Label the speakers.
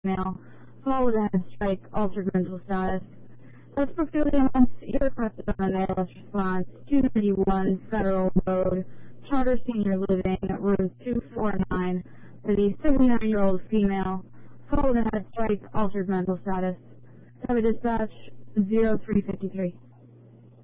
Speaker 1: female, fall with a head strike, altered mental status. That's Brookfield EMS. You're requested on an ALS response, 291 Federal Road, Charter Senior Living, room 249, for the 79-year-old female, fall with a head strike, altered mental status. Have a dispatch 0353.